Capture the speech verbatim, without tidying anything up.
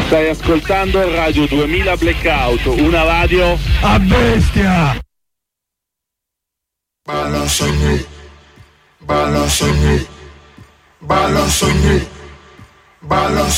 Stai ascoltando Radio duemila Blackout, una radio a bestia. Ballo sogni, ballo sogni, ballo sogni, ballo